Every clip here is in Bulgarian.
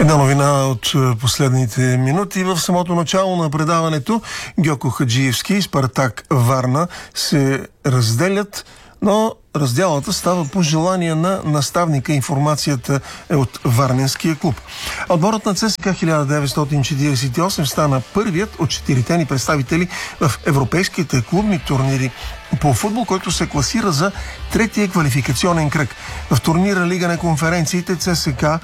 Една новина от последните минути. В самото начало на предаването Гьоко Хаджиевски и Спартак Варна се разделят, но разделата става по желание на наставника. Информацията е от Варненския клуб. Отборът на ЦСКА 1948 стана първият от четирите ни представители в европейските клубни турнири по футбол, който се класира за третия квалификационен кръг. В турнира Лига на конференциите ЦСКА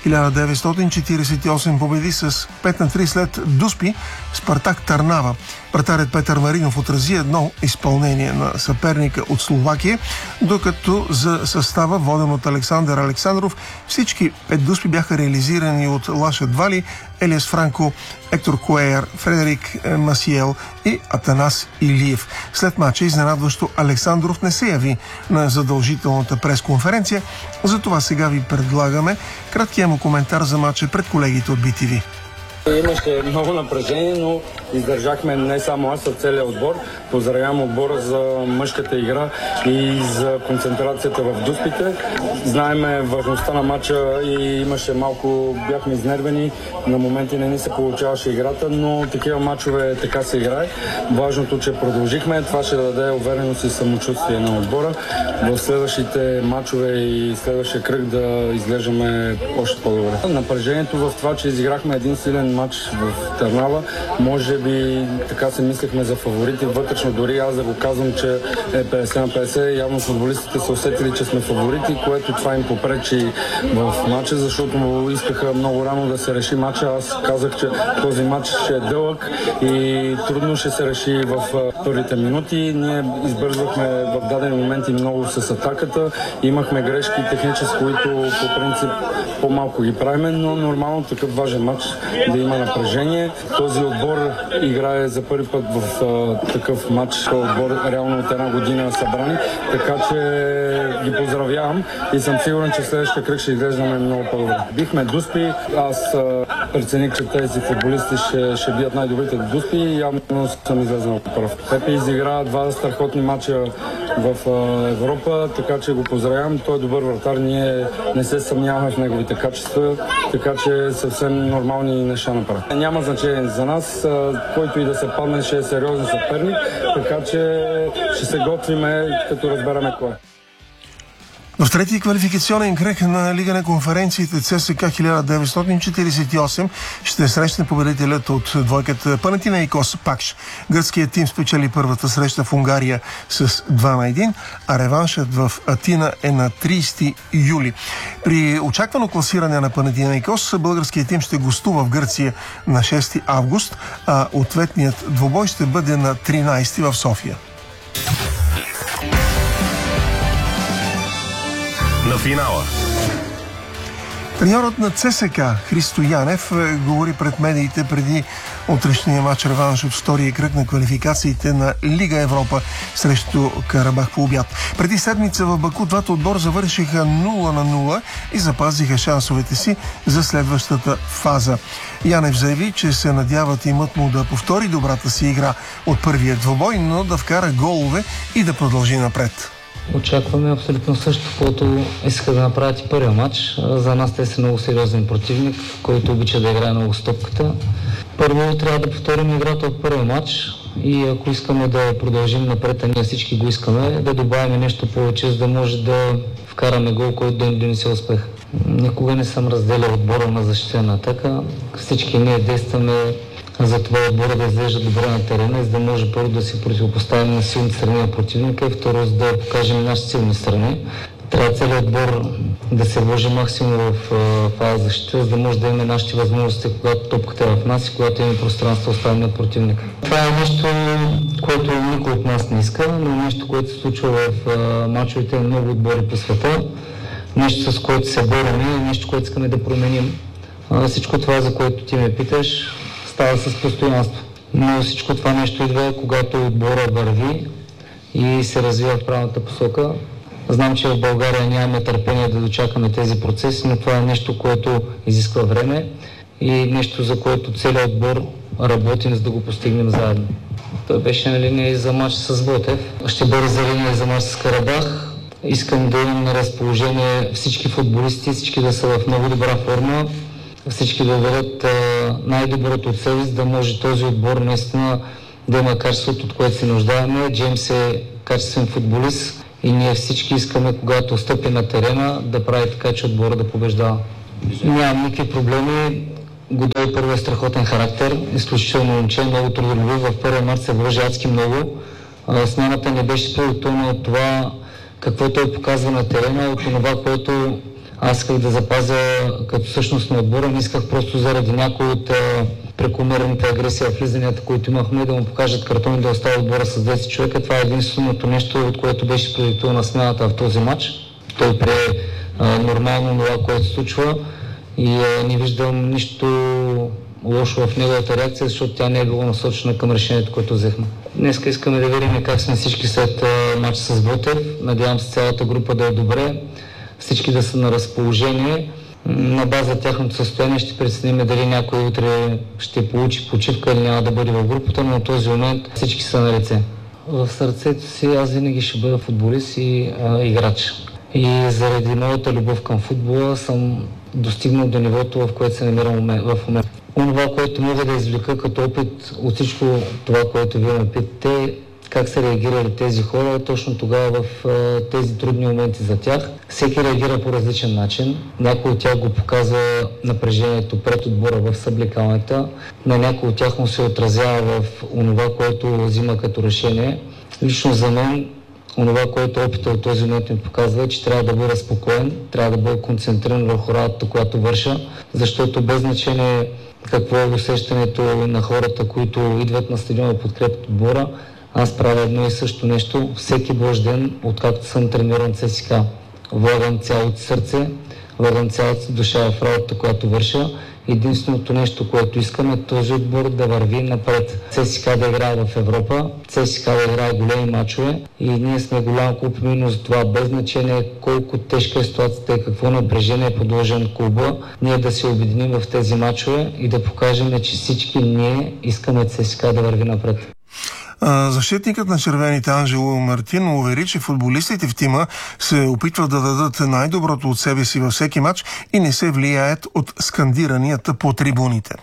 1948 победи с 5-3 след Дуспи Спартак Търнава. Вратарят Петър Маринов отрази едно изпълнение на съперника от Словакия, докато за състава, воден от Александър Александров, всички 5 Дуспи бяха реализирани от Лаша Двали, Елиас Франко, Ектор Куейер, Фредерик Масиел и Атанас Илиев. След мача изненадващо Александров не се яви на задължителната пресконференция, затова сега ви предлагаме краткия му коментар за мача пред колегите от BTV. Имаше много напрежение, но издържахме не само аз, а целият отбор. Поздравявам отбора за мъжката игра и за концентрацията в дуспите. Знаеме важността на матча и имаше малко, бяхме изнервени, на моменти не ни се получаваше играта, но такива матчове така се играе. Важното, че продължихме, това ще даде увереност и самочувствие на отбора. В следващите матчове и следващия кръг да изглеждаме още по-добре. Напрежението в това, че изиграхме един силен матч в Търнава, може би така се мислехме за фаворити вътрешно, дори аз да го казвам, че е 50 на 50, явно футболистите са усетили, че сме фаворити, което това им попречи в матча, защото искаха много рано да се реши матча. Аз казах, че този матч ще е дълъг и трудно ще се реши в първите минути. Ние избързвахме в дадени моменти много с атаката, имахме грешки технически, които по принцип по-малко ги правиме, но нормално такъв важен матч да има напрежение. Този отбор играе за първи път в такъв матч. Отбор реално от една година събрани, така че ги поздравявам и съм сигурен, че следващия кръг ще изглеждаме много по-добре. Бихме Дуспи, аз прецених, че тези футболисти ще бият най-добрите Дуспи и явно съм излезнал пръв. Пепи изигра 2 страхотни матча в Европа, така че го поздравявам. Той е добър вратар, ние не се съмняваме в неговите качества, така че съвсем нормални неща направи. Няма значение за нас, който и да се падне, ще е сериозен съперник, така че ще се готвиме, като разбераме кой. В третия квалификационен кръг на Лига на конференциите ЦСКА 1948 ще срещне победителят от двойката Панатинаикос Пакш. Гръцкият тим спечели първата среща в Унгария с 2-1, а реваншът в Атина е на 30 юли. При очаквано класиране на Панатинаикос, българският тим ще гостува в Гърция на 6 август, а ответният двубой ще бъде на 13 в София. На финала. Треньорът на ЦСКА Христо Янев говори пред медиите преди утрешния матч реванш от втория кръг на квалификациите на Лига Европа срещу Карабах по обяд. Преди седмица в Баку двата отбора завършиха 0-0 и запазиха шансовете си за следващата фаза. Янев заяви, че се надява тимът му да повтори добрата си игра от първия двубой, но да вкара голове и да продължи напред. Очакваме абсолютно също, което искаха да направят и първия матч. За нас те са много сериозен противник, който обича да играе много стопката. Първо трябва да повторим играта от първия матч и ако искаме да продължим напред, а ние всички го искаме, да добавим нещо повече, за да може да вкараме гол, който да им донесе успех. Никога не съм разделял отбора на защитена атака. Всички ние действаме за това отбора да изглежда добре на терена, за да може първо да се противопоставим на силните страни на противника и второ, за да покажем нашите силни страни. Трябва целият отбор да се вложи максимум в фаза защита, за да може да имаме нашите възможности, когато топката е в нас и когато имаме пространство, оставяме от противника. Това е нещо, което никой от нас не иска, но нещо, което се случва в мачовете на много отбори по света, нещо, с което се борим и нещо, което искаме да променим. Всичко това, за което ти ме питаш, става с постоянство. Но всичко това нещо идва, когато отбора върви и се развива в правилната посока. Знам, че в България нямаме търпение да дочакаме тези процеси, но това е нещо, което изисква време и нещо, за което целият отбор работим, за да го постигнем заедно. Той беше на линия и за матч с Ботев. Ще бъде за линия и за матч с Карабах. Искам да имам на разположение всички футболисти, всички да са в много добра форма, всички да дадат най-доброто от себе си, да може този отбор наистина да има качеството, от което се нуждаем. Джеймс е качествен футболист и ние всички искаме, когато стъпи на терена, да прави така, че отбора да побеждава. Нямам никакви проблеми. Годой първо е страхотен характер, изключително момче, много трудолюбив. В първия март се вложи адски много. Смяната не беше продиктована от това, какво той показва на терена, от това, което аз исках да запазя като същност на отбора. Не исках просто заради някои от прекомерните агресии в влизанията, които имахме, да му покажат картони, да оставя отбора с 10 човека. Това е единственото нещо, от което беше продиктована смяната в този матч. Той прие нормално това, което се случва и не виждам нищо лошо в неговата реакция, защото тя не е било насочена към решението, което взехме. Днеска искаме да видим как сме всички след матч с Ботев. Надявам се цялата група да е добре, всички да са на разположение. На база тяхното състояние ще преценим дали някой утре ще получи почивка или няма да бъде в групата, но на този момент всички са на лице. В сърцето си аз винаги ще бъда футболист и играч. И заради моята любов към футбола съм достигнал до нивото, в което се намирам в момента. Това, което мога да извлека като опит от всичко това, което вие ме питате, как са реагирали тези хора точно тогава в тези трудни моменти за тях. Всеки реагира по различен начин. Някой от тях го показва напрежението пред отбора в съблекалната. На някой от тях му се отразява в онова, което взима като решение. Лично за мен, онова, което опита от този момент ми показва, че трябва да бъда спокоен, трябва да бъда концентриран върху работата, която върша, защото без значение какво е усещането на хората, които идват на стадиона да подкрепят отбора, аз правя едно и също нещо всеки Божи ден, откакто съм трениран ЦСКА. Влагам цялото сърце, влагам цялата душа в работата, която върша. Единственото нещо, което искаме, е този отбор да върви напред. ЦСКА да играе в Европа, ЦСКА да играе големи мачове и ние сме голям клуб, именно за това, без значение колко тежка е ситуацията и какво напрежение е подложен клуба, ние да се обединим в тези мачове и да покажем, че всички ние искаме ЦСКА да върви напред. Защитникът на червените Анжело Мартин увери, че футболистите в тима се опитват да дадат най-доброто от себе си във всеки матч и не се влияят от скандиранията по трибуните.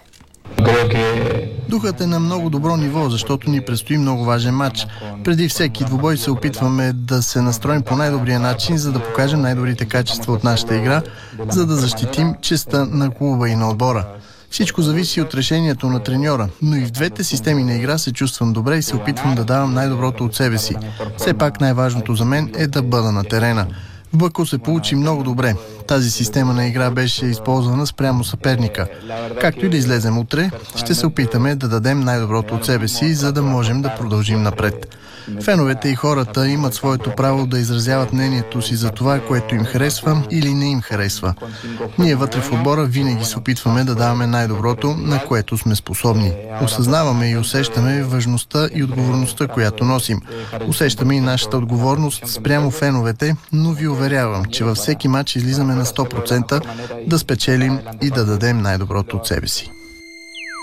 Духът е на много добро ниво, защото ни предстои много важен матч. Преди всеки двубой се опитваме да се настроим по най-добрия начин, за да покажем най-добрите качества от нашата игра, за да защитим честта на клуба и на отбора. Всичко зависи от решението на треньора, но и в двете системи на игра се чувствам добре и се опитвам да давам най-доброто от себе си. Все пак най-важното за мен е да бъда на терена. В Баку се получи много добре. Тази система на игра беше използвана спрямо съперника. Както и да излезем утре, ще се опитаме да дадем най-доброто от себе си, за да можем да продължим напред. Феновете и хората имат своето право да изразяват мнението си за това, което им харесва или не им харесва. Ние вътре в отбора винаги се опитваме да даваме най-доброто, на което сме способни. Осъзнаваме и усещаме важността и отговорността, която носим. Усещаме и нашата отговорност спрямо феновете, но ви уверявам, че във всеки матч излизаме на 100% да спечелим и да дадем най-доброто от себе си.